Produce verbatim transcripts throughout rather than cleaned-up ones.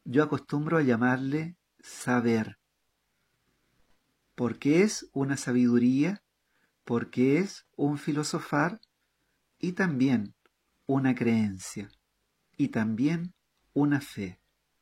yo acostumbro a llamarle saber, porque es una sabiduría, porque es un filosofar y también una creencia y también una fe.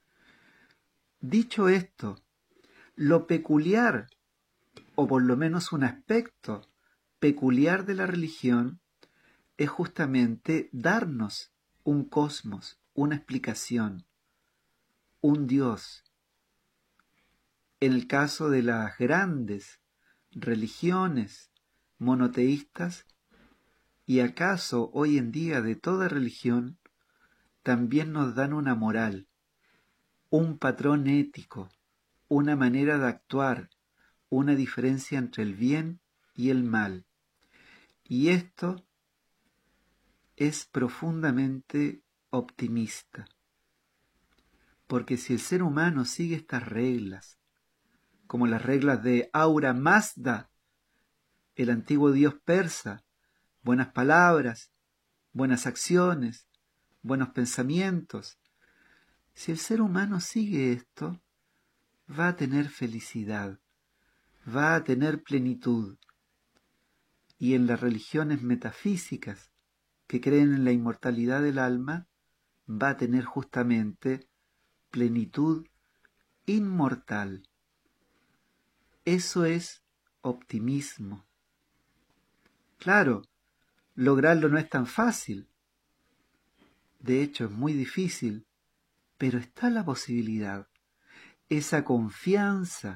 Dicho esto, lo peculiar, o por lo menos un aspecto peculiar de la religión, es justamente darnos un cosmos, una explicación, un Dios. En el caso de las grandes religiones monoteístas, y acaso hoy en día de toda religión, también nos dan una moral, un patrón ético, una manera de actuar, una diferencia entre el bien y el mal. Y esto es profundamente optimista, porque si el ser humano sigue estas reglas, como las reglas de Ahura Mazda, el antiguo dios persa, buenas palabras, buenas acciones, buenos pensamientos, si el ser humano sigue esto, va a tener felicidad, va a tener plenitud. Y en las religiones metafísicas que creen en la inmortalidad del alma, va a tener justamente plenitud inmortal. Eso es optimismo. Claro, lograrlo no es tan fácil. De hecho, es muy difícil, pero está la posibilidad. Esa confianza,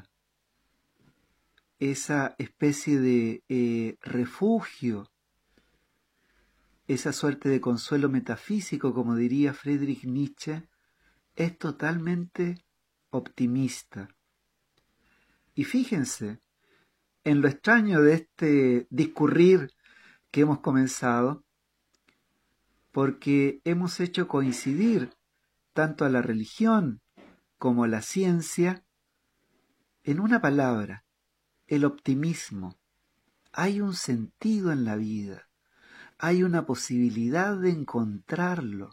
esa especie de eh, refugio, esa suerte de consuelo metafísico, como diría Friedrich Nietzsche, es totalmente optimista. Y fíjense en lo extraño de este discurrir que hemos comenzado, porque hemos hecho coincidir tanto a la religión como a la ciencia en una palabra, el optimismo. Hay un sentido en la vida, hay una posibilidad de encontrarlo.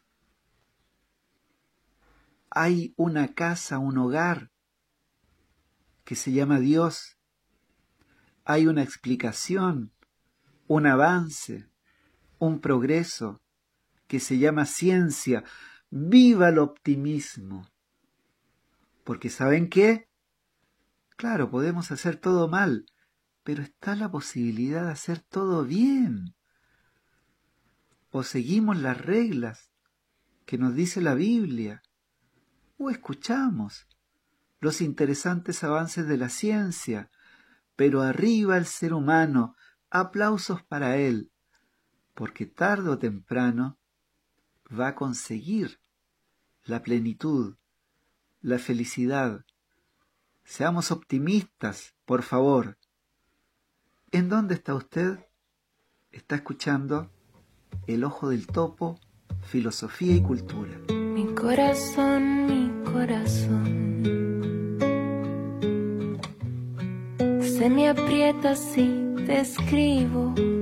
Hay una casa, un hogar que se llama Dios. Hay una explicación, un avance, un progreso que se llama ciencia. ¡Viva el optimismo! Porque ¿saben qué? Claro, podemos hacer todo mal, pero está la posibilidad de hacer todo bien. O seguimos las reglas que nos dice la Biblia, o escuchamos los interesantes avances de la ciencia, pero arriba el ser humano, aplausos para él, porque tarde o temprano va a conseguir la plenitud, la felicidad. Seamos optimistas, por favor. ¿En dónde está usted? Está escuchando El Ojo del Topo, Filosofía y Cultura. Mi corazón, mi corazón, se me aprieta si te escribo.